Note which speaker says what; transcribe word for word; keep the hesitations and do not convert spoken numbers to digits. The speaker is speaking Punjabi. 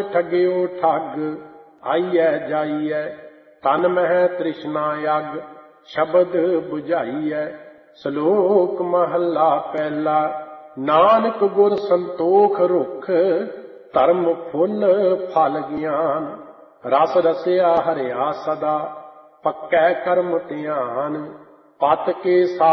Speaker 1: ਠਗਿਓ ਠੱਗ, ਆਈਐ ਜਾਈਐ ਤਨ ਮਹਿ ਤ੍ਰਿਸ਼ਨਾ ਅਗ, ਸ਼ਬਦ ਬੁਝਾਈਐ। ਸ਼ਲੋਕ ਮਹੱਲਾ ਪਹਿਲਾ। ਨਾਨਕ ਗੁਰ ਸੰਤੋਖ ਰੁਖ, ਧਰਮ ਫੁੱਲ ਫਲ ਗਿਆਨ। ਰਸ ਰਸਿਆ ਹਰਿਆ ਸਦਾ, ਪੱਕੈ ਕਰਮ ਧਿਆਨ। ਪਤ ਕੇ